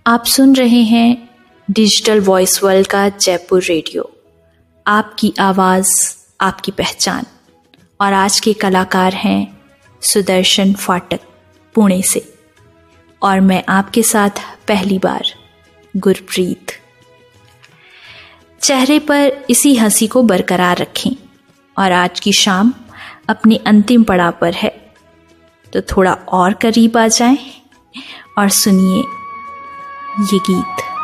आप सुन रहे हैं डिजिटल वॉइस वर्ल्ड का जयपुर रेडियो। आपकी आवाज़, आपकी पहचान। और आज के कलाकार हैं सुदर्शन फाटक, पुणे से। और मैं आपके साथ पहली बार गुरप्रीत। चेहरे पर इसी हंसी को बरकरार रखें। और आज की शाम अपने अंतिम पड़ाव पर है, तो थोड़ा और करीब आ जाएं और सुनिए ये गीत।